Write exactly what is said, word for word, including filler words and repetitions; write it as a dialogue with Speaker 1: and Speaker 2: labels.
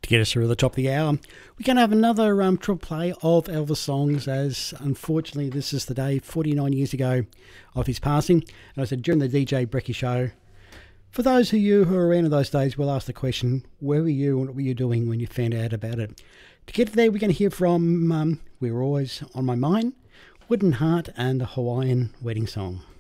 Speaker 1: get us through the top of the hour. We're going to have another um, triple play of Elvis songs, as unfortunately this is the day forty-nine years ago of his passing. And I said during the D J Brecky show, for those of you who were around in those days, we'll ask the question, where were you and what were you doing when you found out about it? To get there, we're going to hear from um, We Were Always On My Mind, Wooden Heart and the Hawaiian Wedding Song.